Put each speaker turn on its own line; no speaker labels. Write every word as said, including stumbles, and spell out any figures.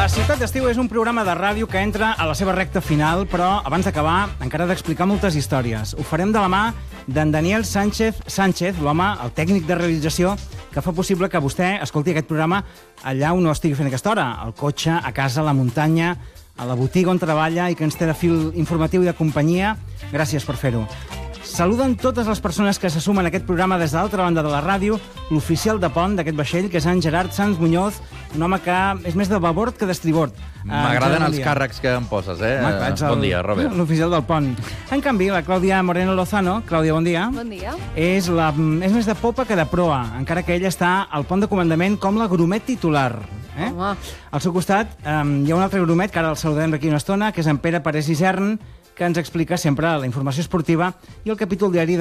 La Ciutat d'Estiu és un programa de ràdio que entra a la seva recta final, però abans d'acabar encara d'explicar moltes històries. Ho farem de la mà d'en Daniel Sánchez Sánchez, l'home, el tècnic de realització, que fa possible que vostè escolti aquest programa allà on no estigui fent aquesta hora, al cotxe, a casa, a la muntanya, a la botiga on treballa i que ens té de fil informatiu i de companyia. Gràcies per fer-ho. Saluden totes les persones que se sumen a aquest programa des de l'altra banda de la ràdio, l'oficial de pont d'aquest vaixell, que és en Gerard Sanz Muñoz, un home que és més de babord que d'estribord.
M'agraden els càrrecs que em poses, eh?
Home, clar,
Bon dia, Robert.
L'oficial del pont. En canvi, la Clàudia Moreno Lozano, Clàudia, bon dia.
Bon dia.
És, la, és més de popa que de proa, encara que ella està al pont de comandament com la grumet titular. Eh?
Home.
Al seu costat um, hi ha un altre grumet, que ara el saludarem d'aquí una estona, que és en Pere Parés Isern, que ens explica sempre la informació esportiva i el capítol diari